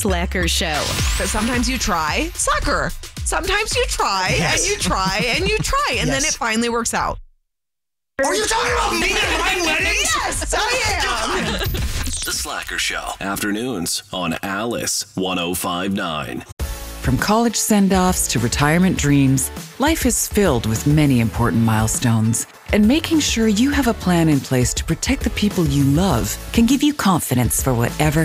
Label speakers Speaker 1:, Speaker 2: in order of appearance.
Speaker 1: Slacker Show.
Speaker 2: But sometimes you try soccer. Sometimes you try and you try and you try, and then it finally works out.
Speaker 3: Are you talking about me and my wedding?
Speaker 2: Yes, I am.
Speaker 4: The Slacker Show. Afternoons on Alice 105.9.
Speaker 5: From college send-offs to retirement dreams, life is filled with many important milestones. And making sure you have a plan in place to protect the people you love can give you confidence for whatever